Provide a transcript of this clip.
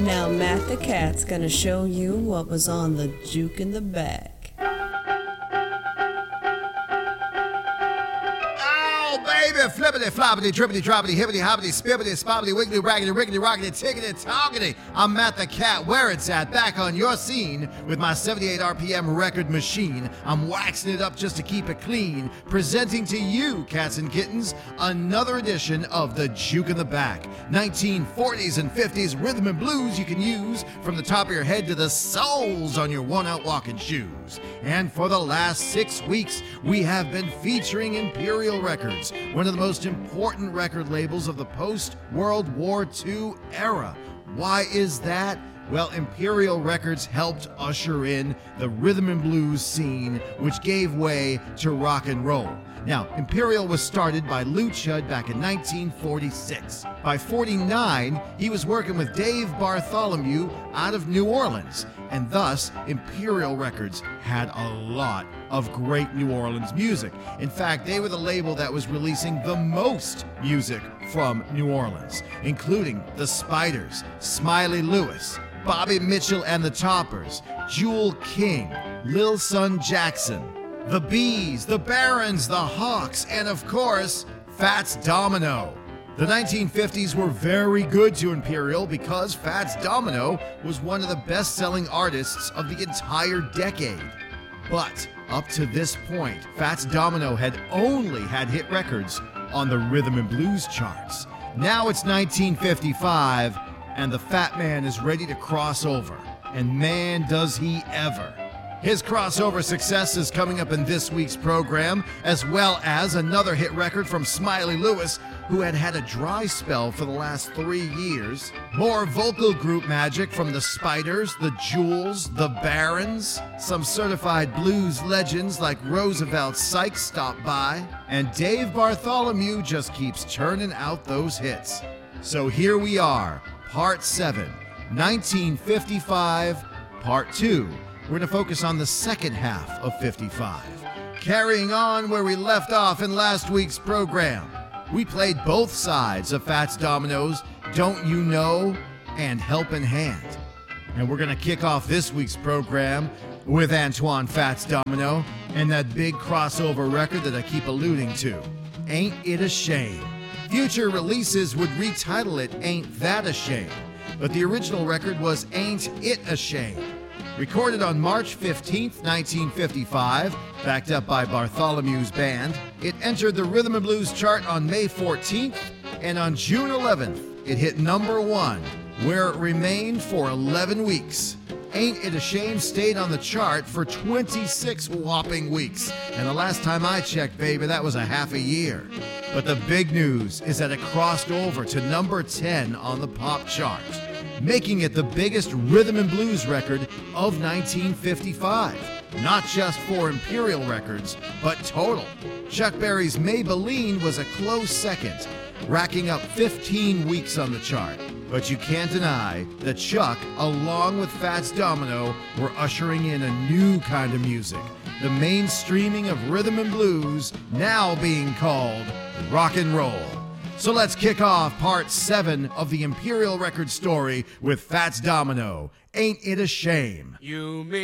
Now Matt the Cat's gonna show you what was on the juke in the back. Baby, flippity, floppity, trippity, droppity, hippity, hoppity, spibbity, spobbity, wiggity, raggedy, rickety, rockety, tickety, toggety. I'm Matt the Cat, where it's at, back on your scene with my 78 RPM record machine. I'm waxing it up just to keep it clean, presenting to you, cats and kittens, another edition of the Juke in the Back. 1940s and 50s rhythm and blues you can use from the top of your head to the soles on your worn-out walking shoes. And for the last 6 weeks, we have been featuring Imperial Records, one of the most important record labels of the post-World War II era. Why is that? Well, Imperial Records helped usher in the rhythm and blues scene, which gave way to rock and roll. Now, Imperial was started by Lou Chudd back in 1946. By 49, he was working with Dave Bartholomew out of New Orleans, and thus Imperial Records had a lot of great New Orleans music. In fact, they were the label that was releasing the most music from New Orleans, including the Spiders, Smiley Lewis, Bobby Mitchell and the Toppers, Jewel King, Lil Son Jackson, the Bees, the Barons, the Hawks, and of course, Fats Domino. The 1950s were very good to Imperial because Fats Domino was one of the best-selling artists of the entire decade. But up to this point, Fats Domino had only had hit records on the rhythm and blues charts. Now it's 1955, and the Fat Man is ready to cross over. And man, does he ever. His crossover success is coming up in this week's program, as well as another hit record from Smiley Lewis, who had had a dry spell for the last 3 years. More vocal group magic from the Spiders, the Jewels, the Barons. Some certified blues legends like Roosevelt Sykes stop by. And Dave Bartholomew just keeps churning out those hits. So here we are, Part 7, 1955, Part 2. We're going to focus on the second half of 55. Carrying on where we left off in last week's program, we played both sides of Fats Domino's Don't You Know and Helpin' Hand. And we're going to kick off this week's program with Antoine Fats Domino and that big crossover record that I keep alluding to, Ain't It a Shame. Future releases would retitle it Ain't That a Shame, but the original record was Ain't It a Shame. Recorded on March 15th, 1955, backed up by Bartholomew's band, it entered the Rhythm and Blues chart on May 14th, and on June 11th, it hit number 1, where it remained for 11 weeks. Ain't It a Shame stayed on the chart for 26 whopping weeks, and the last time I checked, baby, that was a half a year. But the big news is that it crossed over to number 10 on the pop chart, making it the biggest rhythm and blues record of 1955. Not just for Imperial Records, but total. Chuck Berry's Maybelline was a close second, racking up 15 weeks on the chart. But you can't deny that Chuck, along with Fats Domino, were ushering in a new kind of music, the mainstreaming of rhythm and blues, now being called rock and roll. So let's kick off Part 7 of the Imperial Records story with Fats Domino, Ain't It a Shame. You